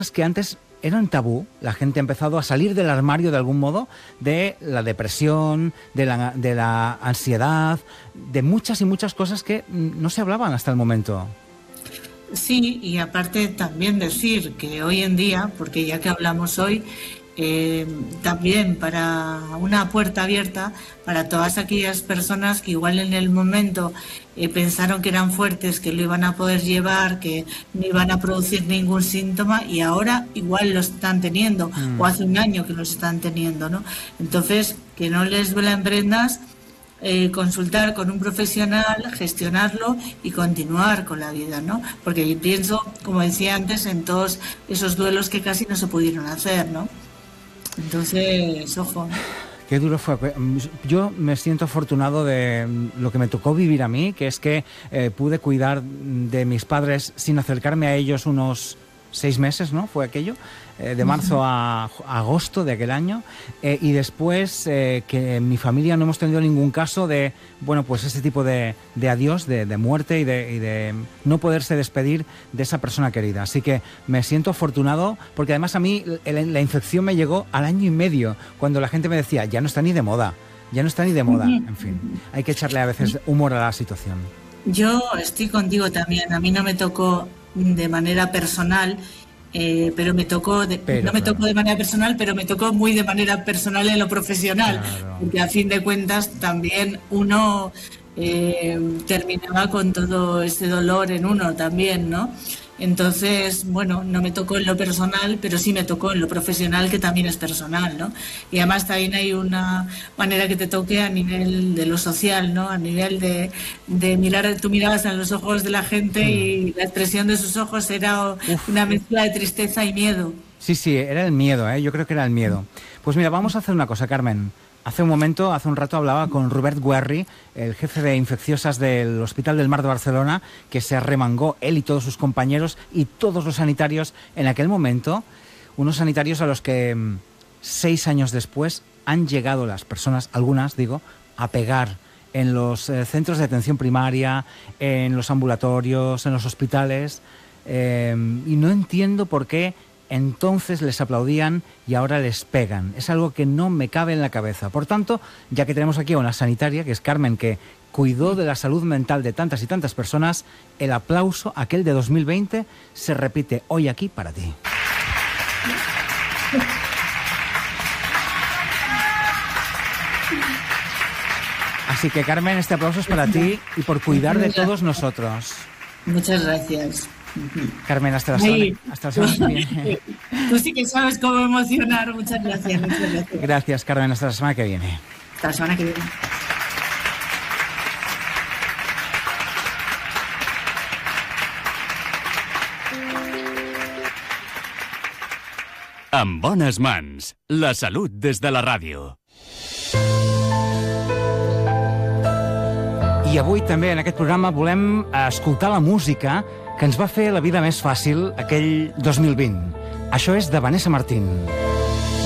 que antes eran tabú. La gente ha empezado a salir del armario de algún modo, de la depresión, de la ansiedad, de muchas y muchas cosas que no se hablaban hasta el momento. Sí, y aparte también decir que hoy en día, porque ya que hablamos hoy, también para una puerta abierta para todas aquellas personas que igual en el momento pensaron que eran fuertes, que lo iban a poder llevar, que no iban a producir ningún síntoma y ahora igual lo están teniendo, o hace un año que lo están teniendo, ¿no? Entonces, que no les vuelan prendas, consultar con un profesional, gestionarlo y continuar con la vida, ¿no? Porque yo pienso, como decía antes, en todos esos duelos que casi no se pudieron hacer, ¿no? Entonces, ojo. Qué duro fue. Yo me siento afortunado de lo que me tocó vivir a mí, que es que pude cuidar de mis padres sin acercarme a ellos unos 6 meses, ¿no? Fue aquello, de marzo a agosto de aquel año, y después que en mi familia no hemos tenido ningún caso de, bueno, pues ese tipo de adiós, de muerte y de no poderse despedir de esa persona querida. Así que me siento afortunado, porque además a mí la infección me llegó al 1 año y medio, cuando la gente me decía, ya no está ni de moda, ya no está ni de moda. En fin, hay que echarle a veces humor a la situación. Yo estoy contigo también, a mí no me tocó de manera personal, pero me tocó no me tocó de manera personal, pero me tocó muy de manera personal en lo profesional, claro. Porque a fin de cuentas también uno terminaba con todo ese dolor en uno también, ¿no? Entonces, bueno, no me tocó en lo personal, pero sí me tocó en lo profesional, que también es personal, ¿no? Y además también hay una manera que te toque a nivel de lo social, ¿no? A nivel de mirar, tú mirabas a los ojos de la gente y la expresión de sus ojos era una mezcla de tristeza y miedo. Sí, era el miedo, ¿eh? Yo creo que era el miedo. Pues mira, vamos a hacer una cosa, Carmen. Hace un rato hablaba con Robert Guerri, el jefe de infecciosas del Hospital del Mar de Barcelona, que se arremangó él y todos sus compañeros y todos los sanitarios en aquel momento, unos sanitarios a los que 6 años después han llegado las personas, algunas digo, a pegar en los centros de atención primaria, en los ambulatorios, en los hospitales, y no entiendo por qué entonces les aplaudían y ahora les pegan. Es algo que no me cabe en la cabeza. Por tanto, ya que tenemos aquí a una sanitaria, que es Carmen, que cuidó de la salud mental de tantas y tantas personas, el aplauso, aquel de 2020, se repite hoy aquí para ti. Así que, Carmen, este aplauso es para ti y por cuidar de todos nosotros. Muchas gracias. Carmen, hasta la semana que viene. Tú sí que sabes cómo emocionar. Muchas gracias. Gracias, Carmen. Hasta la semana que viene. Hasta la semana que viene. En bones mans, la salut des de la ràdio. I avui també en aquest programa volem escoltar la música que ens va fer la vida més fàcil aquell 2020. Això és de Vanessa Martín.